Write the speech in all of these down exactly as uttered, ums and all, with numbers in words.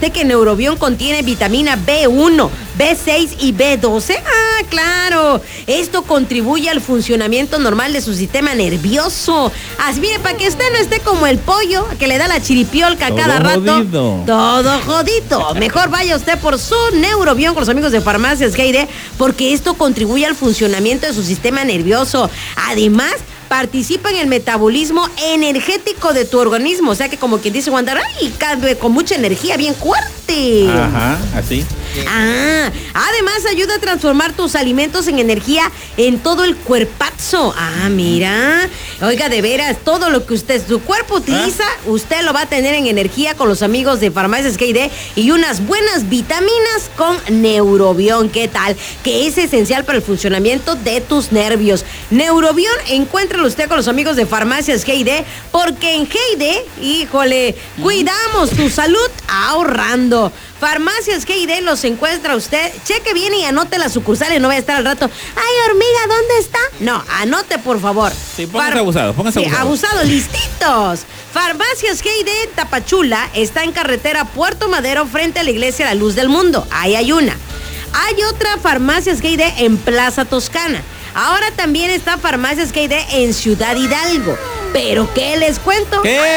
usted que Neurobión contiene vitamina B uno, B seis y B doce? Ah, claro. Esto contribuye al funcionamiento normal de su sistema nervioso. Así, mire, para que usted no esté como el pollo, que le da la chiripiolca Todo cada rato. jodido. Todo jodito. Mejor vaya usted por su Neurobión con los amigos de Farmacias G I D, porque esto contribuye al funcionamiento de su sistema nervioso. Además, participa en el metabolismo energético de tu organismo. O sea que, como quien dice Wanda, ¡ay! Con mucha energía, bien fuerte. Ajá, así. Ah, además ayuda a transformar tus alimentos en energía en todo el cuerpazo. Ah, mira. Oiga, de veras, todo lo que usted, su cuerpo utiliza, ¿Ah? usted lo va a tener en energía con los amigos de Farmacias G I D y unas buenas vitaminas con Neurobión. ¿Qué tal? Que es esencial para el funcionamiento de tus nervios. Neurobión, encuéntralo usted con los amigos de Farmacias G I D, porque en G I D, híjole, cuidamos tu salud ahorrando. Farmacias G I D los encuentra usted. Cheque bien y anote las sucursales. No vaya a estar al rato. Ay, hormiga, ¿dónde está? No, anote, por favor. Sí, póngase Far... abusado, póngase sí, abusado. abusado, listitos. Farmacias G I D Tapachula está en carretera Puerto Madero frente a la iglesia La Luz del Mundo. Ahí hay una. Hay otra Farmacias G I D en Plaza Toscana. Ahora también está Farmacias G I D en Ciudad Hidalgo. ¿Pero qué les cuento?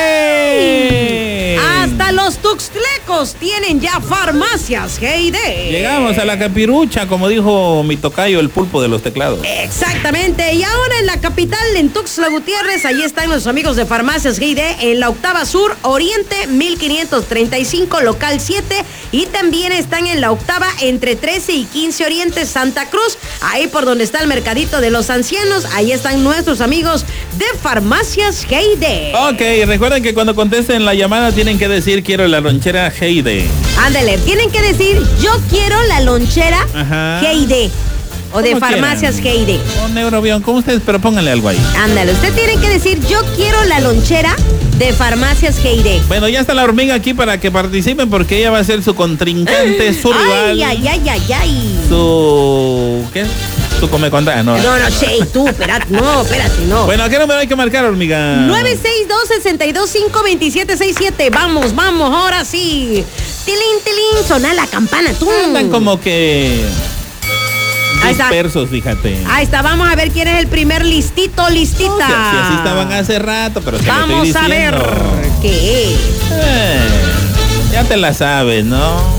¿Qué? Hasta los tuxtlecos tienen ya Farmacias G I D. Llegamos a la capirucha, como dijo mi tocayo, el pulpo de los teclados. Exactamente. Y ahora en la capital, en Tuxtla Gutiérrez, ahí están los amigos de Farmacias G I D en la octava sur, Oriente, mil quinientos treinta y cinco, local siete. Y también están en la octava, entre trece y quince Oriente, Santa Cruz. Ahí por donde está el mercadito de los ancianos, ahí están nuestros amigos de Farmacias G I D. Ok, recuerden que cuando contesten la llamada tienen que decir quiero la lonchera G I D. Ándale, tienen que decir yo quiero la lonchera Ajá. G I D. O de Farmacias G I D. O Neurobión, como ustedes, pero pónganle algo ahí. Ándale, usted tiene que decir yo quiero la lonchera de Farmacias G I D. Bueno, ya está la hormiga aquí para que participen, porque ella va a ser su contrincante, su rival. Ay, ay, ay, ay, ay. Su... ¿qué? Tú come con no. No, no, sí, tú, espérate, no, espérate, no. Bueno, ¿a qué número hay que marcar, hormiga? nueve seis dos, seis dos cinco, dos siete seis siete. Vamos, vamos, ahora sí. Tilín, tilín, suena la campana, tú. Andan como que Ahí está. dispersos, fíjate. Ahí está, vamos a ver quién es el primer listito, listita. No, si, si así estaban hace rato, pero te lo Vamos estoy a ver diciendo. qué. Eh, ya te la sabes, ¿no?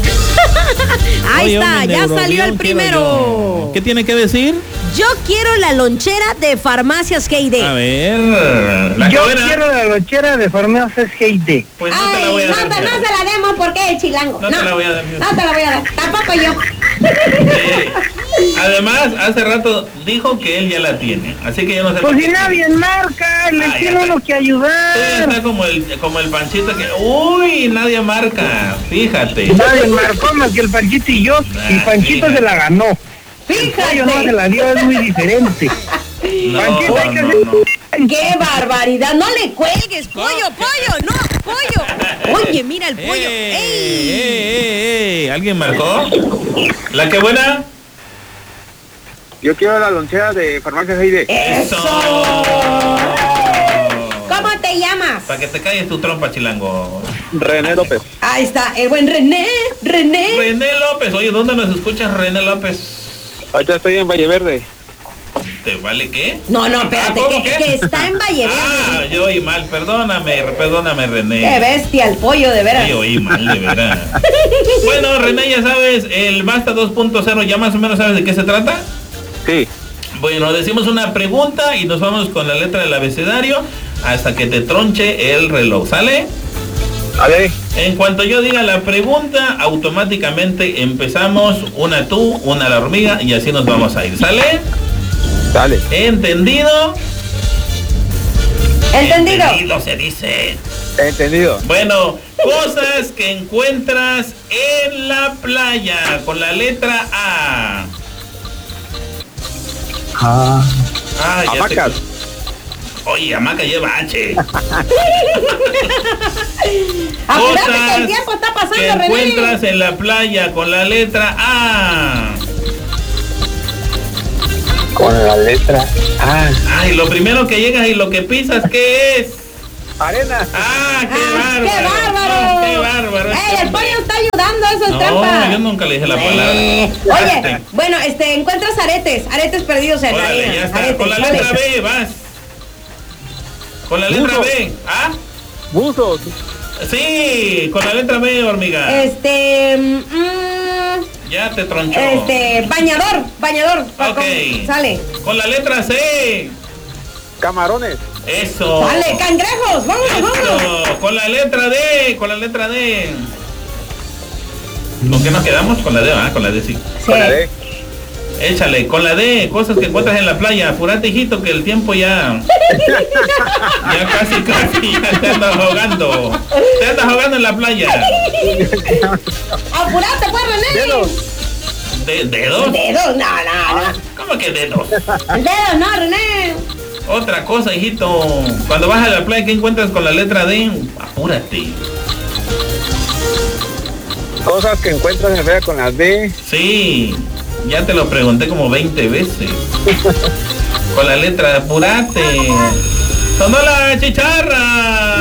Ahí Oye, está, hombre, ya Neurobión salió el quiero primero. yo. ¿Qué tiene que decir? Yo quiero la lonchera de Farmacias G I D. A ver. La Yo cabena. quiero la lonchera de Farmacias G I D. Pues no Ay, te la voy a no, dar. te- fíjate. no se la demos porque es chilango. No te la voy a dar, fíjate. No te la voy a dar. Tampoco yo. Eh, además, hace rato dijo que él ya la tiene. Así que yo no sé Pues por si qué. nadie marca, le Ah, ya tiene está. uno que Tú ya ayudar. está como el, como el Panchito que... Uy, nadie marca. Fíjate. Nadie marcó más que el Panchito y yo. Y Panchito fíjate. se la ganó. El pollo no se la dio, es muy diferente. No, Panchito, hay que no, hacer- no. ¡Qué barbaridad! ¡No le cuelgues! ¡Pollo, pollo! ¡No, pollo! Oye, mira el pollo. ¡Ey! ¡Ey! ¡Ey, ey, ey! ¿Alguien marcó? ¿La que buena? Yo quiero la lonchera de Farmacias G I D. ¡Eso! ¿Cómo te llamas? Para que te calles tu trompa, chilango. René López. Ahí está, el buen René, René. René López. Oye, ¿dónde nos escuchas, René López? Ahorita estoy en Valle Verde. ¿Te vale qué? No, no, espérate, Ah, ¿cómo que, qué? que está en Valle Verde. Ah, yo oí mal. Perdóname, perdóname, René. Qué bestia el pollo, de veras. Sí, oí mal, de verdad. Bueno, René, ya sabes, el Basta dos punto cero, ¿ya más o menos sabes de qué se trata? Sí. Bueno, decimos una pregunta y nos vamos con la letra del abecedario hasta que te tronche el reloj, ¿sale? A ver. En cuanto yo diga la pregunta, automáticamente empezamos, una tú, una la hormiga y así nos vamos a ir, ¿sale? Dale. ¿Entendido? ¿Entendido? Entendido se dice. Entendido. Bueno, cosas que encuentras en la playa con la letra A. Ah. Ah, ya Hamacas. te- Oye, hamaca lleva H. Apúrate que el tiempo está pasando, que René. encuentras en la playa con la letra A. Con la letra A. Ay, lo primero que llegas y lo que pisas, ¿qué es? Arena. Ah, qué Ah, bárbaro. ¡Qué bárbaro! Oh, qué bárbaro. ¡Ey, el pollo está ayudando! diciendo eso, es No, trampa. yo nunca le dije la palabra. Eh, Hazte. Oye, bueno, este, encuentras aretes, aretes perdidos en la Órale, arena. ya está. Aretes, Con la vale. letra B, vas. Con la letra Buzo. B. ¿Ah? Buzos. Sí, con la letra B, hormiga. Este, mm, Ya te tronchó. este, bañador, bañador. Ok. Sale. Con la letra C. Camarones. Eso. Sale, cangrejos, vámonos, vámonos. Eso. Con la letra D. Con la letra D. ¿Con qué nos quedamos? Con la D, ¿ah? Con la D, sí. Sí. Con la D. Échale, con la D, cosas que encuentras en la playa. Apurate, hijito, que el tiempo ya. Ya casi, casi, ya te andas ahogando. Te andas ahogando en la playa. Apurate, pues, René. Dedos. ¿De, ¿Dedos? Dedos, no, no, no. ¿Cómo que dedos? Dedos, no, René. Otra cosa, hijito. Cuando vas a la playa, ¿qué encuentras con la letra D? Apúrate. Cosas que encuentras en fea con las D. Sí, ya te lo pregunté como veinte veces. Con la letra, apúrate. ¡Sonó la chicharra!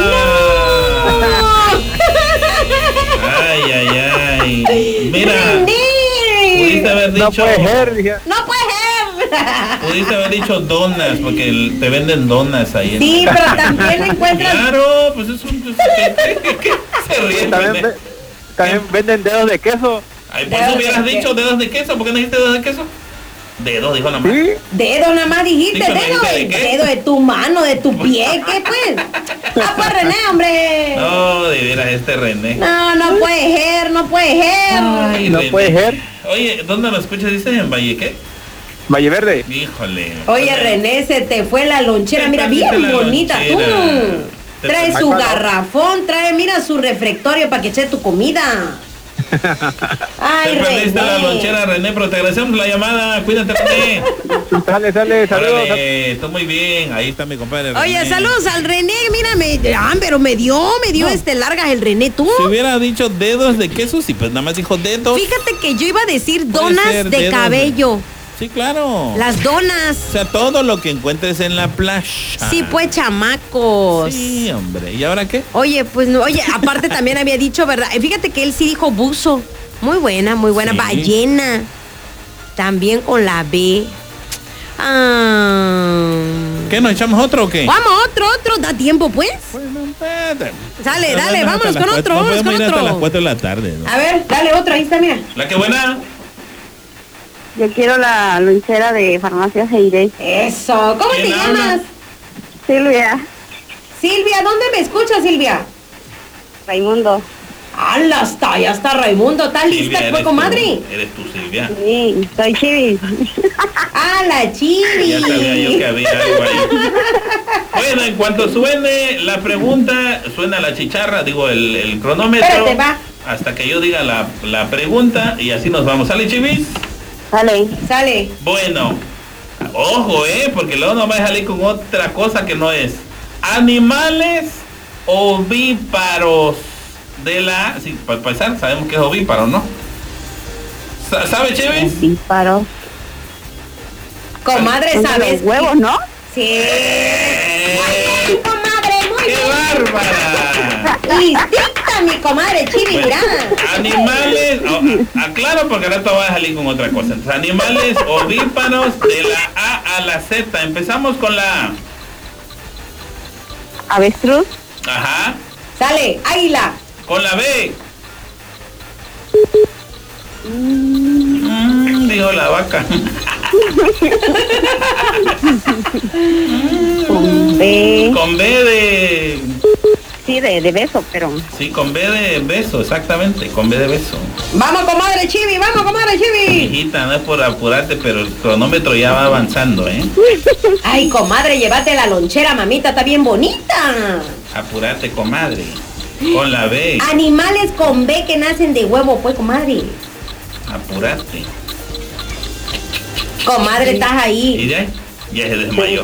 Ay, ay, ay. Mira, pudiste haber No dicho. puede ser, dije. No puede ser. Pudiste haber dicho donas, porque el- te venden donas ahí. Sí, pero también encuentras. Claro, pues es un. ¿Qué, qué- qué se ríen? También, pende- ve- también venden dedos de queso. Ay, por Dedos eso de hubieras qué. dicho dedos de queso. ¿Por qué no dijiste dedos de queso? Dedos, dijo nada más. Sí. Dedo nada más dijiste, Sí, pero dedo. dijiste de qué. Dedo de tu mano, de tu pie, ¿qué pues? Ah, pues René, hombre. No, de veras este René. No, no puede ser, no puede ser. Ay, No René. puede ser. Oye, ¿dónde lo escuchas? ¿Dices en Valle qué? Valle Verde. Híjole. Oye, René, se te fue la lonchera, Te mira, perdiste bien la bonita tú. lonchera. Te Trae perdiste. su Ay, garrafón, trae, mira, su reflectorio para que eche tu comida. Ay, Te perdiste René. la lonchera, René, pero te agradecemos la llamada. Cuídate, René. Sale, sale, saludos. Órale, tú muy bien. Ahí está mi compadre. Oye, René. saludos al René, mira, me, ah, pero me dio, me dio No. este largas el René, tú. Si hubiera dicho dedos de queso, sí, pues nada más dijo dedos. Fíjate que yo iba a decir Puede donas ser de dedos de- cabello. Sí, claro. Las donas. O sea, todo lo que encuentres en la playa. Sí, pues, chamacos. Sí, hombre. ¿Y ahora qué? Oye, pues no, oye, aparte también había dicho, ¿verdad? Eh, Fíjate que él sí dijo buzo. Muy buena, muy buena. Sí. Ballena. También con la B. Ah. ¿Qué, nos echamos otro o qué? Vamos, otro, otro. Da tiempo, pues. Bueno, espérate. Dale, No, dale, no, vámonos hasta las con cuatro- otro, no vámonos podemos con ir hasta las otro. cuatro de la tarde, ¿no? A ver, dale otro, ahí está, mira. La que buena. Yo quiero la lonchera de Farmacia Seiré. Eso. ¿Cómo te ¿Quién habla? llamas? Silvia, Silvia, ¿dónde me escuchas, Silvia? Raimundo. ¡Hala, está! Ya está Raimundo. ¿Está Silvia, lista, eres pues, tú. comadre? Eres tú, Silvia. Sí, soy Chivis. ¡Ah, la chivi! Ya sabía yo que había algo ahí. Bueno, en cuanto suene la pregunta, suena la chicharra, digo, el, el cronómetro. Espérate, va. Hasta que yo diga la, la pregunta y así nos vamos. ¿Sale, Chivis? Vale. Sale. Bueno, ojo, ¿eh? Porque luego no me a salir con otra cosa que no es. Animales ovíparos de la... Sí, para empezar, sabemos que es ovíparo, ¿no? Sa- ¿Sabe, Chivis? Disparo. Comadre, Son de ¿sabes? los huevos, ¿no? Sí. ¡Eh! Muy bien, comadre, muy ¡Qué bien. bárbara! Listita, mi comadre Chivi, Bueno, mira. animales, oh, aclaro porque ahora te voy a salir con otra cosa. Entonces, animales ovíparos de la A a la Z. Empezamos con la A. Avestruz. Ajá. Sale, águila. Con la B. Mm, dijo la vaca. Con B. Con B de... Sí, de, de beso, pero. Sí, con B de beso, exactamente. Con B de beso. Vamos, comadre Chivi, vamos, comadre Chivi. Hijita, no es por apurarte, pero el cronómetro ya va avanzando, ¿eh? Ay, comadre, llévate la lonchera, mamita, está bien bonita. Apurate, comadre. Con la B. Animales con B que nacen de huevo, pues, comadre. Apurate. Comadre, estás Y ahí. ya, ya se desmayó.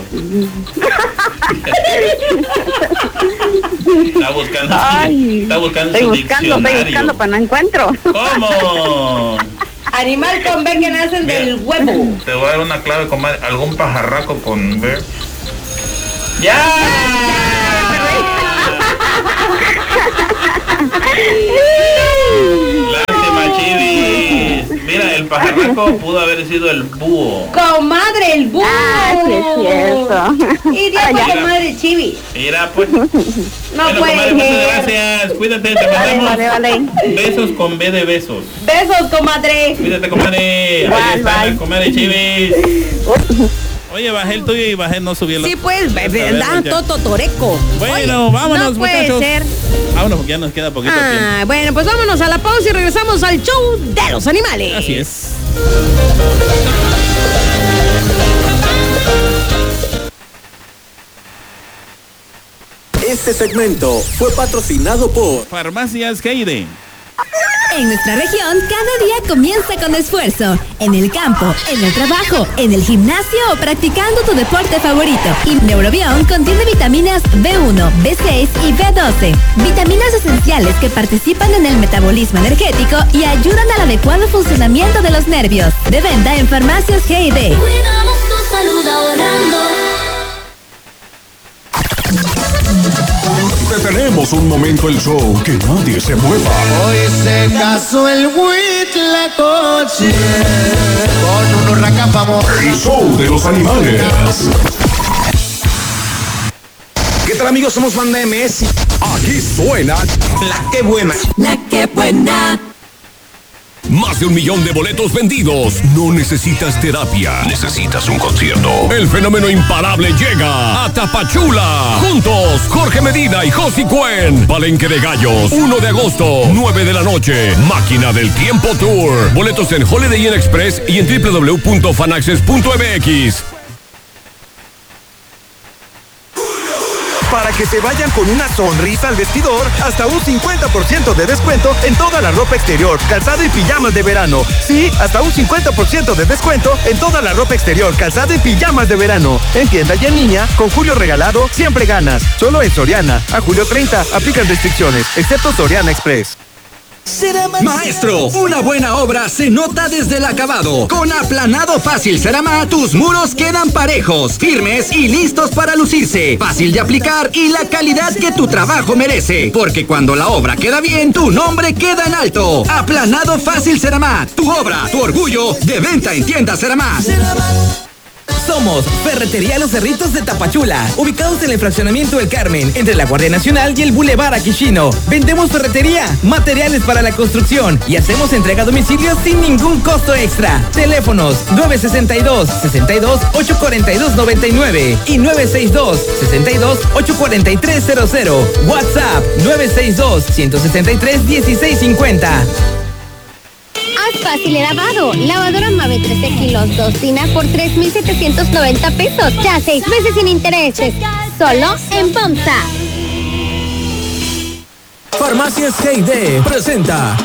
Está buscando, Ay. está buscando Estoy su buscando, estoy diccionario. buscando, pero no encuentro. ¿Cómo? Animal con B que nacen Mira, del huevo. Te voy a dar una clave, comadre. Algún pajarraco con B. ¡Ya! Lástima el pajarraco pudo haber sido el búho. Comadre, el búho. Ah, sí es cierto. Y Dios, Ah, ya. comadre Chivi. Mira, pues. No bueno, puede comadre, muchas ser. gracias. Cuídate, te Vale, mandamos vale, vale. besos con B de besos. Besos, comadre. Cuídate, comadre. Igual, Ahí está bye. la comadre Chivis. Oye, bajé el tuyo y bajé no subí el Sí, otro. pues, Ya está, anda ven, ya. Toto Toreco. Bueno, Oye, vámonos, no puede muchachos. ser. Vámonos, porque ya nos queda poquito tiempo. Ah, bueno, pues vámonos a la pausa y regresamos al show de los animales. Así es. Este segmento fue patrocinado por Farmacias Heide. En nuestra región, cada día comienza con esfuerzo. En el campo, en el trabajo, en el gimnasio o practicando tu deporte favorito. Y Neurobión contiene vitaminas B uno, B seis y B doce. Vitaminas esenciales que participan en el metabolismo energético y ayudan al adecuado funcionamiento de los nervios. De venta en Farmacias G I D. Cuidamos tu salud ahorrando. Detenemos un momento el show, que nadie se mueva. Hoy se casó el Huitlacoche con un huracán famoso. El show de los animales. ¿Qué tal, amigos? Somos Banda M S. Aquí suena La que buena. La que buena. más de un millón de boletos vendidos. No necesitas terapia, necesitas un concierto. El fenómeno imparable llega a Tapachula. Juntos, Jorge Medina y Josi Cuen. Palenque de Gallos, uno de agosto, nueve de la noche. Máquina del Tiempo Tour. Boletos en Holiday Inn Express y en doble u doble u doble u punto fanaccess punto m x. Para que se vayan con una sonrisa al vestidor, hasta un cincuenta por ciento de descuento en toda la ropa exterior, calzado y pijamas de verano. Sí, hasta un cincuenta por ciento de descuento en toda la ropa exterior, calzado y pijamas de verano. En tienda y en línea, con Julio Regalado, siempre ganas. Solo en Soriana. A julio treinta, aplican restricciones, excepto Soriana Express. Maestro, una buena obra se nota desde el acabado. Con aplanado fácil Ceramá, tus muros quedan parejos, firmes y listos para lucirse. Fácil de aplicar y la calidad que tu trabajo merece. Porque cuando la obra queda bien, tu nombre queda en alto. Aplanado fácil Ceramá, tu obra, tu orgullo, de venta en tiendas Ceramá. Somos Ferretería Los Cerritos de Tapachula, ubicados en el fraccionamiento El Carmen, entre la Guardia Nacional y el Boulevard Aquishino. Vendemos ferretería, materiales para la construcción y hacemos entrega a domicilio sin ningún costo extra. Teléfonos nueve seis dos, seis dos, ocho cuatro dos, nueve nueve y nueve seis dos, seis dos, ocho cuatro tres cero cero. WhatsApp nueve seis dos, uno seis tres, uno seis cinco cero. Haz fácil el lavado. Lavadora Mave trece kilos, dos tinas por tres mil setecientos noventa pesos. Ya seis meses sin intereses. Solo en Pomsa. Farmacias G I D presenta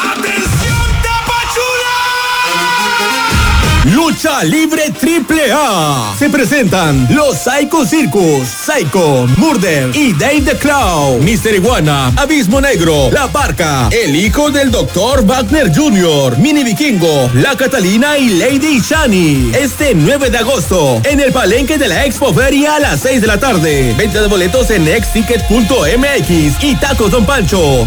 Lucha Libre Triple A. Se presentan los Psycho Circus, Psycho, Murder y Dave the Claw, mister Iguana, Abismo Negro, La Barca, el hijo del doctor Wagner junior, Mini Vikingo, La Catalina y Lady Shani. Este nueve de agosto, en el Palenque de la Expo Feria a las seis de la tarde. Venta de boletos en exticket punto m x y Tacos Don Pancho.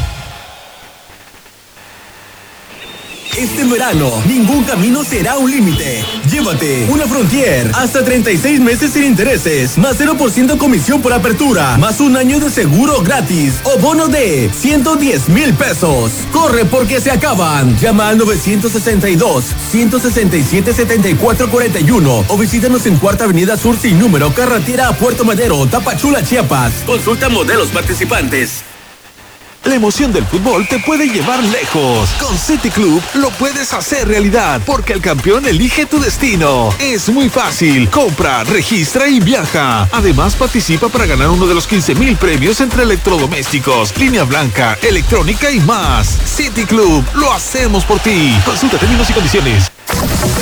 Este verano, ningún camino será un límite. Llévate una Frontier hasta treinta y seis meses sin intereses, más cero por ciento comisión por apertura, más un año de seguro gratis o bono de ciento diez mil pesos. Corre porque se acaban. Llama al nueve seis dos, uno seis siete, siete cuatro cuatro uno o visítanos en Cuarta Avenida Sur sin número, carretera a Puerto Madero, Tapachula, Chiapas. Consulta modelos participantes. La emoción del fútbol te puede llevar lejos. Con City Club lo puedes hacer realidad porque el campeón elige tu destino. Es muy fácil. Compra, registra y viaja. Además participa para ganar uno de los quince mil premios entre electrodomésticos, línea blanca, electrónica y más. City Club, lo hacemos por ti. Consulta términos y condiciones.